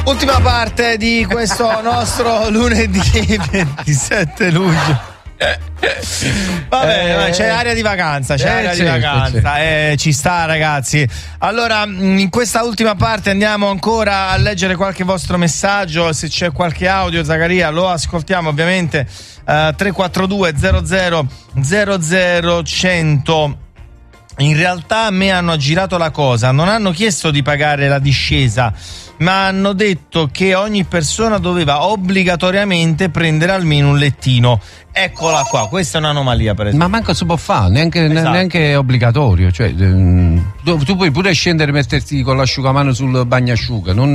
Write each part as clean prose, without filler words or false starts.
Ultima parte di questo nostro lunedì 27 luglio. Vabbè, c'è aria di vacanza, ci sta, ragazzi. Allora, in questa ultima parte andiamo ancora a leggere qualche vostro messaggio. Se c'è qualche audio, Zaccaria, lo ascoltiamo ovviamente. 342 00 100. In realtà a me hanno aggirato la cosa, non hanno chiesto di pagare la discesa, ma hanno detto che ogni persona doveva obbligatoriamente prendere almeno un lettino. Eccola qua, questa è un'anomalia, per esempio. Ma manco si può fare, neanche obbligatorio, cioè tu puoi pure scendere e metterti con l'asciugamano sul bagnasciuga, non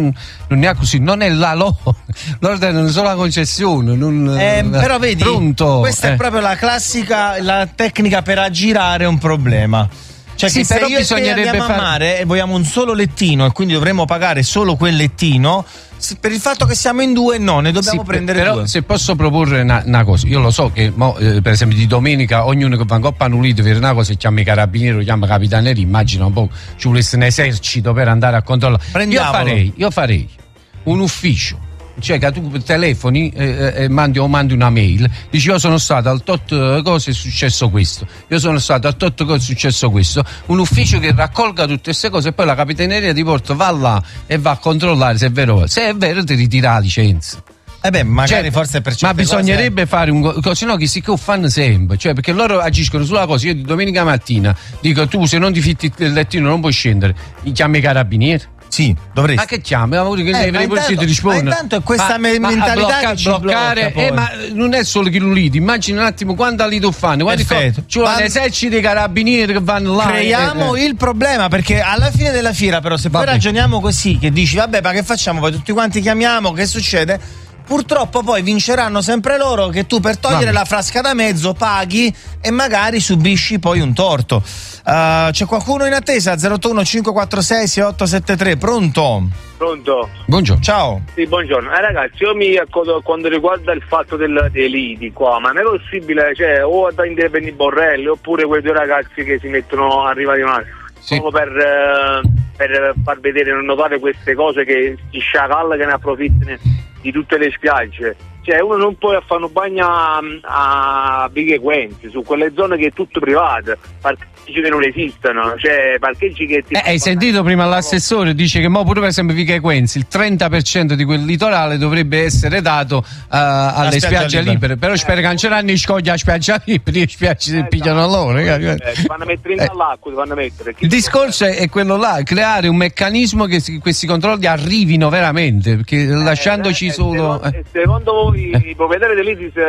è così, non è l'ordine, non è solo la concessione, però vedi, pronto, questa è proprio la classica, la tecnica per aggirare un problema. Cioè, sì, che se io e te andiamo a mare e vogliamo un solo lettino e quindi dovremmo pagare solo quel lettino, per il fatto che siamo in due, no, ne dobbiamo prendere però due. Se posso proporre una cosa, io lo so che per esempio di domenica ognuno che va in Coppa Nulito per una cosa chiama i carabinieri, chiama capitaneria, immagino un po' ci volesse un esercito per andare a controllare. Io farei un ufficio, cioè che tu telefoni e mandi una mail, dici io sono stato al tot cose è successo questo, io sono stato al tot cose è successo questo, un ufficio che raccolga tutte queste cose e poi la capitaneria ti porta, va là e va a controllare se è vero ti ritira la licenza. Magari forse per certe ma bisognerebbe fare se no che si fanno sempre, cioè perché loro agiscono sulla cosa. Io di domenica mattina dico tu se non ti fitti il lettino non puoi scendere, chiami i carabinieri. Sì, dovresti. Ma che chiami? Ma intanto è questa mentalità che ci bloccare. Ma non è solo chi liti, immagina un attimo quanta lito fanno. Ci vuole eserciti dei carabinieri che vanno là. Creiamo il problema, perché alla fine della fiera, però, se poi ragioniamo così, che dici, vabbè, ma che facciamo? Poi tutti quanti chiamiamo, che succede? Purtroppo poi vinceranno sempre loro, che tu per togliere la frasca da mezzo paghi e magari subisci poi un torto. C'è qualcuno in attesa? 081 546 6873. Pronto? Buongiorno. Ciao. Sì, buongiorno. Ragazzi, io mi accodo quando riguarda il fatto dei liti qua, ma non è possibile, cioè, o da indipendenti borrelli oppure quei due ragazzi che si mettono arrivati un altro. Sì. Proprio per far vedere, non notare queste cose, che gli sciacalli che ne approfittano di tutte le spiagge. Cioè uno non può fare un bagno a Bighe Quenzi, su quelle zone che è tutto privato, parcheggi che non esistono, cioè parcheggi che hai sentito prima l'assessore dice che pure per esempio Bighe Quenzi il 30% di quel litorale dovrebbe essere dato alle spiagge libere, però spero che non ce l'hanno i scogli a spiaggia libera, le spiagge si pigliano loro. Vanno a mettere all'acqua, vanno a mettere. Il discorso è quello là, creare un meccanismo che questi controlli arrivino veramente, perché lasciandoci solo secondo voi i proprietari dell'ISIS